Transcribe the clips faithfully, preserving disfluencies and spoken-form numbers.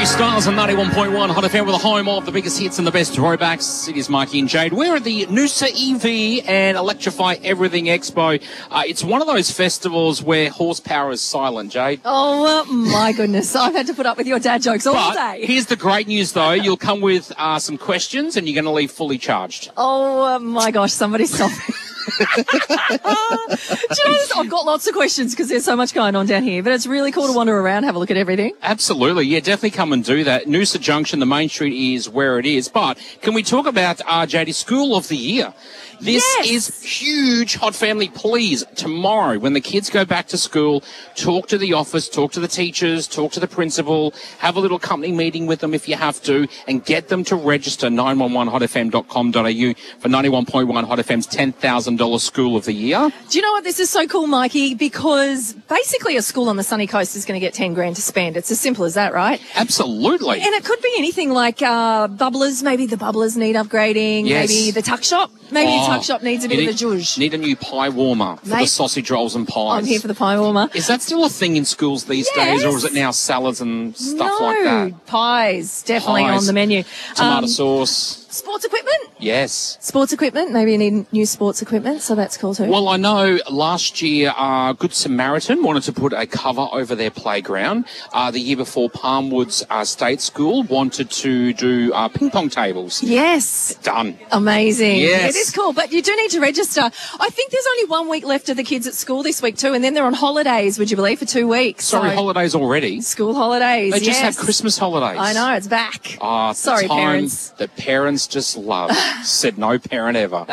Harry Styles on ninety-one point one Hot F M with a home of the biggest hits and the best throwbacks. It is Mikey and Jade. We're at the Noosa E V and Electrify Everything Expo. Uh, it's one of those festivals where horsepower is silent, Jade. Oh, uh, my goodness. I've had to put up with your dad jokes all but day. Here's the great news, though. You'll come with uh, some questions and you're going to leave fully charged. Oh, uh, my gosh. Somebody stop me. Do you know this? I've got lots of questions because there's so much going on down here, but it's really cool to wander around, have a look at everything. Absolutely. Yeah, definitely come and do that. Noosa Junction, the main street is where it is. But can we talk about uh, J D School of the Year? This yes. is huge. Hot family, please, tomorrow when the kids go back to school, talk to the office, talk to the teachers, talk to the principal, have a little company meeting with them if you have to, and get them to register nine one one hot f m dot com dot a u for ninety-one point one Hot F M's ten thousand dollars School of the Year. Do you know what? This is so cool, Mikey, because basically a school on the sunny coast is going to get ten grand to spend. It's as simple as that, right? Absolutely. And it could be anything like uh, bubblers. Maybe the bubblers need upgrading. Yes. Maybe the tuck shop. Maybe oh, the tuck shop needs a bit need, of a zhuzh. Need a new pie warmer for Mate, the sausage rolls and pies. I'm here for the pie warmer. Is that still a thing in schools these Yes. days, or is it now salads and stuff no, like that? pies, definitely Pies, on the menu. Tomato Um, sauce. Sports equipment? Yes. Sports equipment. Maybe you need new sports equipment, so that's cool too. Well, I know last year uh, Good Samaritan wanted to put a cover over their playground. Uh, the year before, Palmwoods uh, State School wanted to do uh, ping pong tables. Yes. Done. Amazing. Yes. It is cool, but you do need to register. I think there's only one week left of the kids at school this week too, and then they're on holidays, would you believe, for two weeks. Sorry, so, holidays already? School holidays, They just yes. have Christmas holidays. I know, it's back. Ah, Sorry, time parents. that parents just love. Said no parent ever.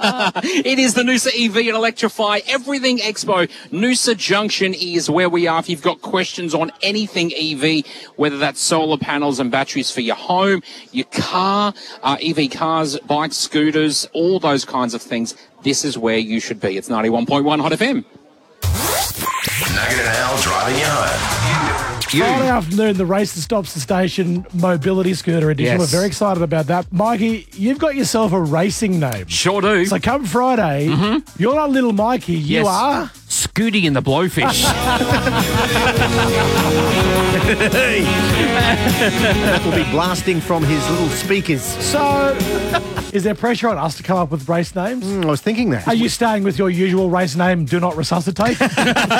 It is the Noosa E V and Electrify Everything Expo. Noosa Junction is where we are. If you've got questions on anything E V, whether that's solar panels and batteries for your home, your car, uh, E V cars, bikes, scooters, all those kinds of things, this is where you should be. It's ninety-one point one Hot F M. Nugget and Al driving you home. Friday afternoon, the Race that Stops the Station Mobility Scooter Edition. Yes. We're very excited about that. Mikey, you've got yourself a racing name. Sure do. So come Friday, mm-hmm. you're not little Mikey, you yes. are... Scooty and the Blowfish. That will be blasting from his little speakers. So, is there pressure on us to come up with race names? Mm, I was thinking that. Are you staying with your usual race name, Do Not Resuscitate? Nugget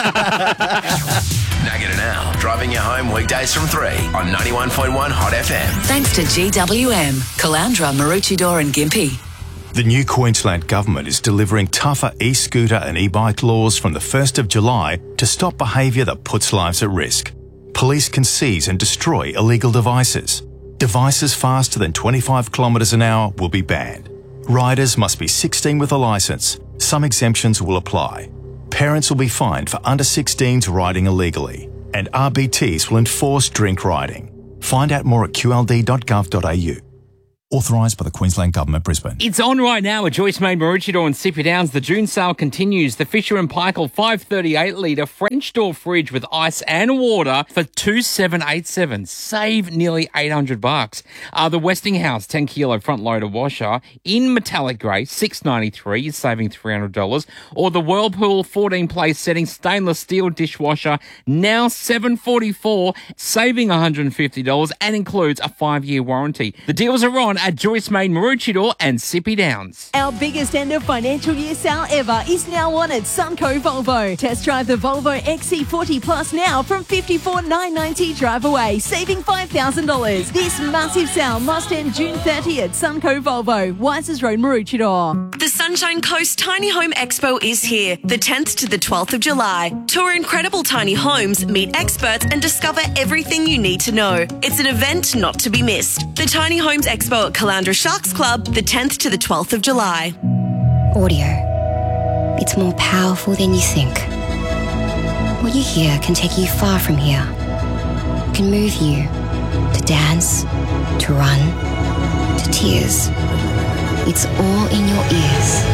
and Al driving you home weekdays from three on ninety-one point one Hot F M. Thanks to G W M, Caloundra, Maroochydore and Gympie. The new Queensland Government is delivering tougher e-scooter and e-bike laws from the first of July to stop behaviour that puts lives at risk. Police can seize and destroy illegal devices. Devices faster than twenty-five kilometres an hour will be banned. Riders must be sixteen with a licence. Some exemptions will apply. Parents will be fined for under sixteens riding illegally. And R B Ts will enforce drink riding. Find out more at q l d dot gov dot a u. Authorised by the Queensland Government, Brisbane. It's on right now at Joyce Maid, Maroochydore and Sippy Downs. The June sale continues. The Fisher and Paykel five thirty-eight litre French door fridge with ice and water for two seven eight seven. Save nearly eight hundred bucks. Uh, the Westinghouse ten kilo front loader washer in metallic grey, six ninety-three, is saving three hundred dollars. Or the Whirlpool fourteen place setting stainless steel dishwasher, now seven forty-four, saving one hundred fifty dollars and includes a five year warranty. The deals are on at Joyce Maid, Maroochydore and Sippy Downs. Our biggest end of financial year sale ever is now on at Sunco Volvo. Test drive the Volvo X C forty Plus now from fifty-four thousand nine hundred ninety drive away, saving five thousand dollars. This massive sale must end June thirtieth at Sunco Volvo, Wisers Road, Maroochydore. The Sunshine Coast Tiny Home Expo is here, the tenth to the twelfth of July. Tour incredible tiny homes, meet experts and discover everything you need to know. It's an event not to be missed. The Tiny Homes Expo at Caloundra Sharks Club, the tenth to the twelfth of July. Audio. It's more powerful than you think. What you hear can take you far from here. It can move you to dance, to run, to tears. It's all in your ears.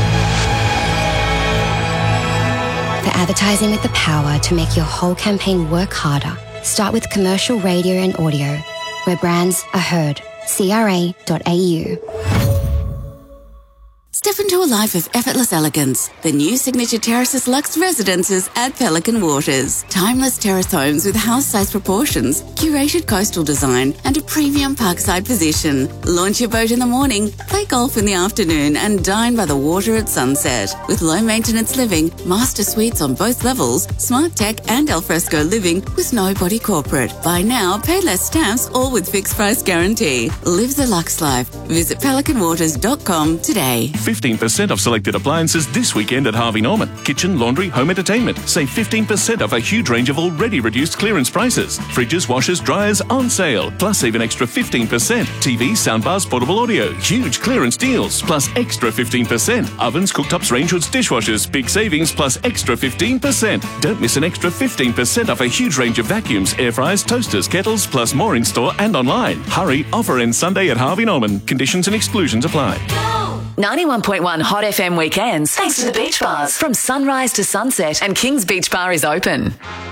For advertising with the power to make your whole campaign work harder, start with commercial radio and audio, where brands are heard. C R A dot A U. Step into a life of effortless elegance. The new Signature Terraces Luxe Residences at Pelican Waters. Timeless terrace homes with house-size proportions, curated coastal design, and a premium parkside position. Launch your boat in the morning, play golf in the afternoon, and dine by the water at sunset. With low-maintenance living, master suites on both levels, smart tech, and alfresco living with no body corporate. Buy now, pay less stamps, all with fixed price guarantee. Live the luxe life. Visit pelican waters dot com today. fifteen percent off selected appliances this weekend at Harvey Norman. Kitchen, laundry, home entertainment. Save fifteen percent off a huge range of already reduced clearance prices. Fridges, washers, dryers on sale. Plus save an extra fifteen percent. T Vs, soundbars, portable audio. Huge clearance deals. Plus extra fifteen percent. Ovens, cooktops, range hoods, dishwashers. Big savings plus extra fifteen percent. Don't miss an extra fifteen percent off a huge range of vacuums, air fryers, toasters, kettles, plus more in store and online. Hurry, offer ends Sunday at Harvey Norman. Conditions and exclusions apply. ninety-one point one Hot F M weekends, thanks to the beach bars. From sunrise to sunset, and King's Beach Bar is open.